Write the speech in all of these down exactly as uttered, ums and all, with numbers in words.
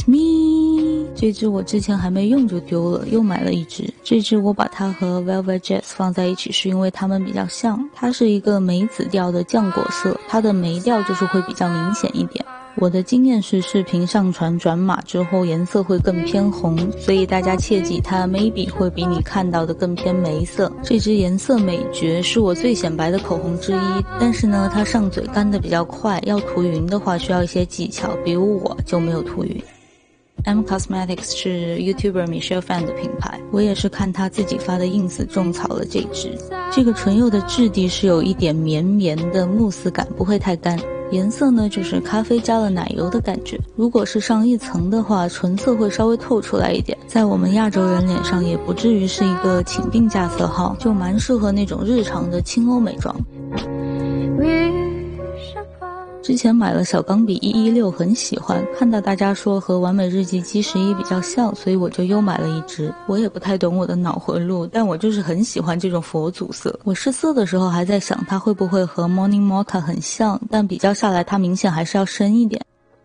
It's me。这支我之前还没用就丢了，又买了一支。这支我把它和 Velvet Jazz 放在一起，是因为它们比较像。它是一个梅子调的浆果色，它的梅调就是会比较明显一点。我的经验是，视频上传转码之后颜色会更偏红，所以大家切记它 maybe 会比你看到的更偏梅色。这支颜色美绝，是我最显白的口红之一，但是呢它上嘴干得比较快，要涂匀的话需要一些技巧，比如我就没有涂匀。M Cosmetics 是 YouTuber Michelle Fan 的品牌，我也是看她自己发的 ins 种草了这支。这个唇釉的质地是有一点绵绵的慕斯感，不会太干。颜色呢就是咖啡加了奶油的感觉，如果是上一层的话，唇色会稍微透出来一点，在我们亚洲人脸上也不至于是一个请病假色号，就蛮适合那种日常的轻欧美妆。之前买了小钢笔一一六，很喜欢，看到大家说和完美日记 G 十一比较像，所以我就又买了一支。我也不太懂我的脑回路，但我就是很喜欢这种佛祖色。我试色的时候还在想它会不会和 Morning Mocha 很像，但比较下来它明显还是要深一点。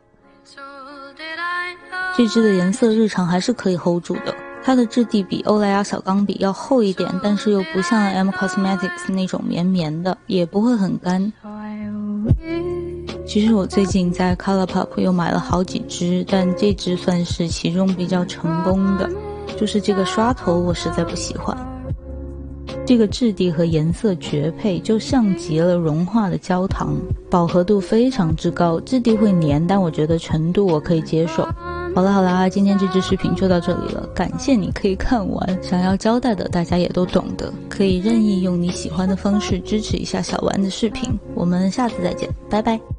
这支的颜色日常还是可以 hold 住的，它的质地比欧莱雅小钢笔要厚一点，但是又不像 M Cosmetics 那种绵绵的，也不会很干。其实我最近在 ColourPop 又买了好几支，但这支算是其中比较成功的，就是这个刷头我实在不喜欢。这个质地和颜色绝配，就像极了融化的焦糖，饱和度非常之高，质地会黏，但我觉得纯度我可以接受。好了好啦，今天这支视频就到这里了，感谢你可以看完，想要交代的大家也都懂得，可以任意用你喜欢的方式支持一下小丸的视频，我们下次再见，拜拜。